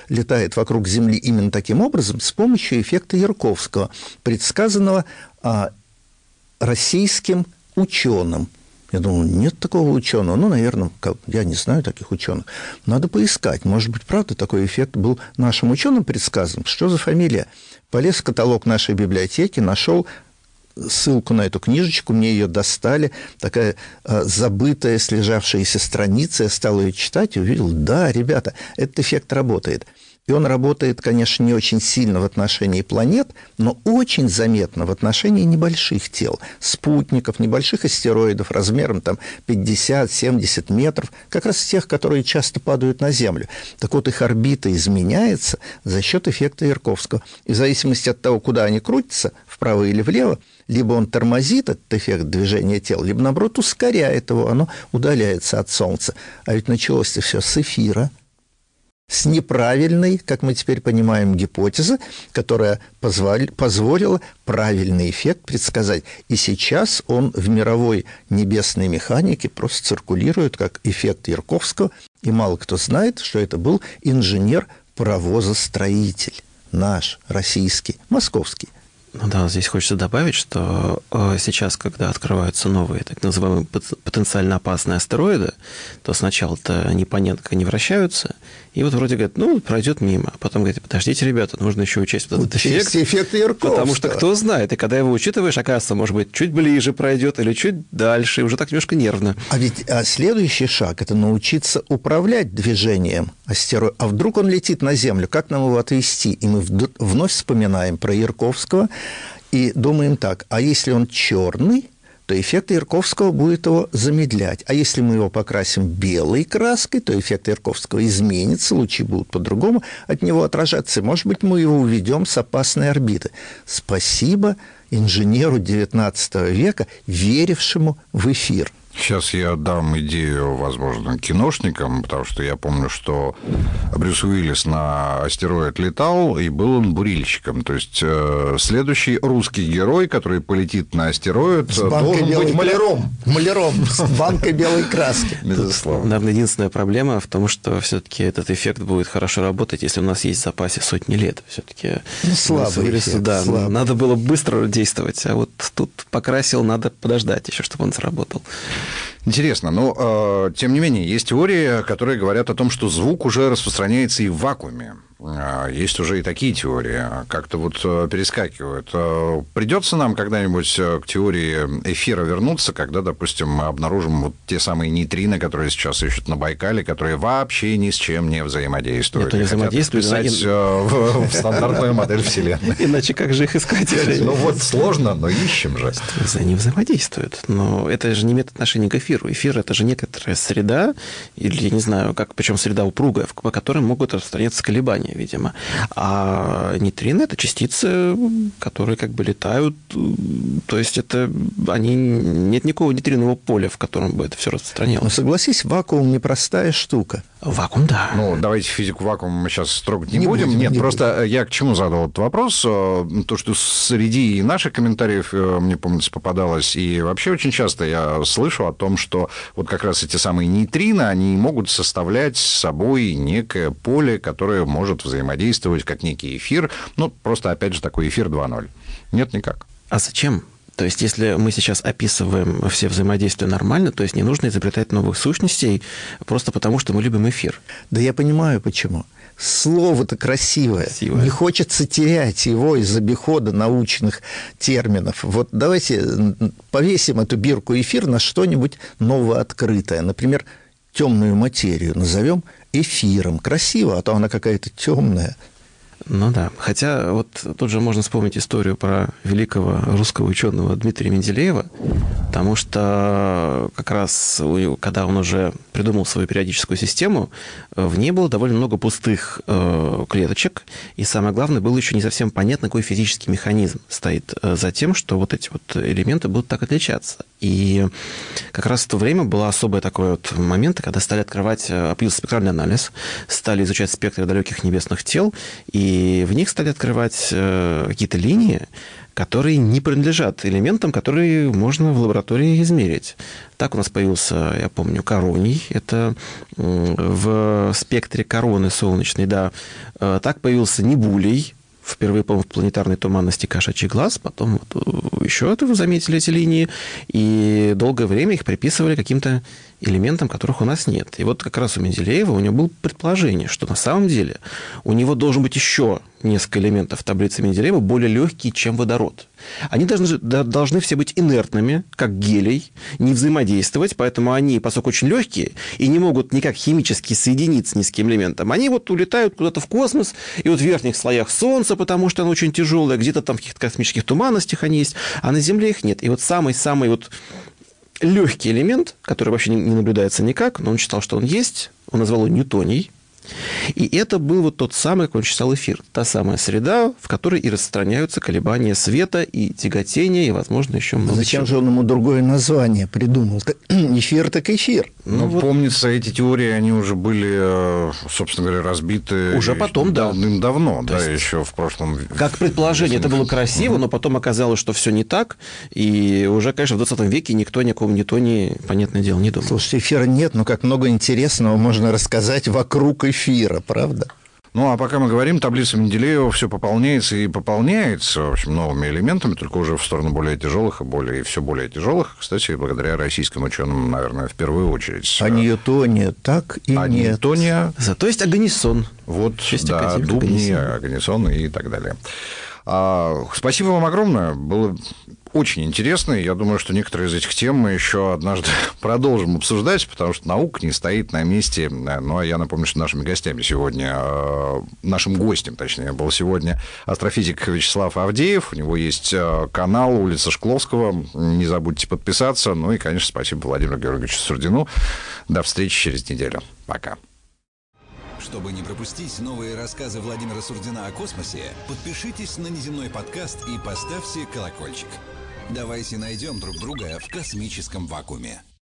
летает вокруг Земли именно таким образом с помощью эффекта Ярковского, предсказанного российским ученым. Я думал, нет такого ученого. Ну, наверное, я не знаю таких ученых. Надо поискать. Может быть, правда, такой эффект был нашим ученым предсказан. Что за фамилия? Полез в каталог нашей библиотеки, нашел ссылку на эту книжечку, мне ее достали, такая забытая, слежавшаяся страница, я стал ее читать и увидел, да, ребята, этот эффект работает. И он работает, конечно, не очень сильно в отношении планет, но очень заметно в отношении небольших тел, спутников, небольших астероидов размером там 50-70 метров, как раз тех, которые часто падают на Землю. Так вот, их орбита изменяется за счет эффекта Ярковского. И в зависимости от того, куда они крутятся, вправо или влево, либо он тормозит этот эффект движения тела, либо, наоборот, ускоряет его, оно удаляется от Солнца. А ведь началось-то все с эфира, с неправильной, как мы теперь понимаем, гипотезы, которая позволила правильный эффект предсказать. И сейчас он в мировой небесной механике просто циркулирует как эффект Ярковского, и мало кто знает, что это был инженер-паровозостроитель наш, российский, московский. Ну да, здесь хочется добавить, что сейчас, когда открываются новые, так называемые потенциально опасные астероиды, то сначала-то непонятно, как они вращаются, и вот вроде говорят, ну, пройдет мимо. А потом говорят, подождите, ребята, нужно еще учесть вот этот эффект Ярковского. Потому что кто знает, и когда его учитываешь, оказывается, может быть, чуть ближе пройдет или чуть дальше, и уже так немножко нервно. А ведь следующий шаг – это научиться управлять движением астероида. А вдруг он летит на Землю, как нам его отвести? И мы вновь вспоминаем про Ярковского и думаем так, а если он черный, то эффект Ярковского будет его замедлять. А если мы его покрасим белой краской, то эффект Ярковского изменится, лучи будут по-другому от него отражаться. Может быть, мы его уведем с опасной орбиты. Спасибо инженеру XIX века, верившему в эфир. Сейчас я дам идею, возможно, киношникам, потому что я помню, что Брюс Уиллис на астероид летал, и был он бурильщиком. То есть следующий русский герой, который полетит на астероид, должен быть маляром. Маляром с банкой белой краски. Безусловно. Наверное, единственная проблема в том, что все-таки этот эффект будет хорошо работать, если у нас есть в запасе сотни лет. Все-таки слабый эффект. Да, надо было быстро действовать, а вот тут покрасил, надо подождать еще, чтобы он сработал. Интересно, но, тем не менее, есть теории, которые говорят о том, что звук уже распространяется и в вакууме. Есть уже и такие теории, как-то вот перескакивают. Придется нам когда-нибудь к теории эфира вернуться, когда, допустим, мы обнаружим вот те самые нейтрино, которые сейчас ищут на Байкале, которые вообще ни с чем не взаимодействуют. Нет, не взаимодействуют, в стандартную модель Вселенной. Иначе как же их искать? Ну вот сложно, но ищем же. Они взаимодействуют. Но это же не имеет отношения к эфиру. Эфир – это же некоторая среда, или, я не знаю, как, причем среда упругая, по которой могут распространяться колебания, видимо. А нейтрино – это частицы, которые как бы летают, то есть это нет никакого нейтринового поля, в котором бы это все распространялось. Но согласись, вакуум – непростая штука. Вакуум, да. Ну, давайте физику вакуума мы сейчас трогать не будем. Нет, просто я к чему задал этот вопрос? То, что среди наших комментариев, мне помнится, попадалось, и вообще очень часто я слышу о том, что вот как раз эти самые нейтрино, они могут составлять собой некое поле, которое может взаимодействовать как некий эфир. Ну, просто, опять же, такой эфир 2.0. Нет, никак. А зачем? То есть, если мы сейчас описываем все взаимодействия нормально, то есть не нужно изобретать новых сущностей просто потому, что мы любим эфир. Да я понимаю, почему. Слово-то красивое. Не хочется терять его из обихода научных терминов. Вот давайте повесим эту бирку эфир на что-нибудь новооткрытое. Например, темную материю назовем эфиром. Красиво, а то она какая-то темная. Ну да, хотя вот тут же можно вспомнить историю про великого русского ученого Дмитрия Менделеева, потому что как раз, когда он уже придумал свою периодическую систему, в ней было довольно много пустых клеточек, и самое главное, было еще не совсем понятно, какой физический механизм стоит за тем, что вот эти вот элементы будут так отличаться. И как раз в то время был особый такой вот момент, когда стали открывать, появился спектральный анализ, стали изучать спектры далеких небесных тел, и И в них стали открывать какие-то линии, которые не принадлежат элементам, которые можно в лаборатории измерить. Так у нас появился, я помню, короний. Это в спектре короны солнечной, да. Так появился небулий. Впервые, по-моему, в планетарной туманности кошачий глаз. Потом вот еще это вы заметили, эти линии. И долгое время их приписывали каким-то элементам, которых у нас нет. И вот как раз у Менделеева у него было предположение, что на самом деле у него должен быть еще несколько элементов в таблице Менделеева более легкие, чем водород. Они должны все быть инертными, как гелий, не взаимодействовать, поэтому они, поскольку очень легкие и не могут никак химически соединиться ни с каким элементом, они вот улетают куда-то в космос, и вот в верхних слоях Солнца, потому что оно очень тяжелое, где-то там в каких-то космических туманностях они есть, а на Земле их нет. И вот самый-самый вот легкий элемент, который вообще не наблюдается никак, но он считал, что он есть, он назвал его ньютоний. И это был вот тот самый, как он считал, эфир. Та самая среда, в которой и распространяются колебания света, и тяготения, и, возможно, еще много Зачем чего. же он ему другое название придумал? Эфир так эфир. Ну, вот. помнится, эти теории, они уже были, собственно говоря, разбиты Уже потом, да. давным-давно, да, есть, еще в прошлом... Как предположение, это было красиво, но потом оказалось, что все не так. И уже, конечно, в 20 веке никто ни о каком ньютоне, понятное дело, не думал. Слушайте, эфира нет, но как много интересного можно рассказать вокруг эфира, правда? Ну, а пока мы говорим, таблица Менделеева все пополняется и пополняется, в общем, новыми элементами, только уже в сторону более тяжелых и все более тяжелых. Кстати, благодаря российским ученым, наверное, в первую очередь. А ньютония так и нет. Ньютония... Зато есть агонисон. Вот, Честь да, академика Дубни, Агонисона. Агонисон и так далее. Спасибо вам огромное. Было очень интересно. Я думаю, что некоторые из этих тем мы еще однажды продолжим обсуждать, потому что наука не стоит на месте. Ну, а я напомню, что нашими гостями сегодня, нашим гостем, точнее, был сегодня астрофизик Вячеслав Авдеев. У него есть канал «Улица Шкловского». Не забудьте подписаться. Ну и, конечно, спасибо Владимиру Георгиевичу Сурдину. До встречи через неделю. Пока. Чтобы не пропустить новые рассказы Владимира Сурдина о космосе, подпишитесь на «Неземной подкаст» и поставьте колокольчик. Давайте найдем друг друга в космическом вакууме.